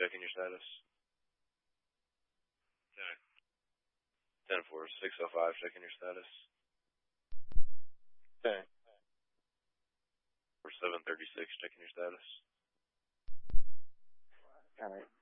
checking your status. 10-4, 605, checking your status. Okay. Or 736, checking your status. All right.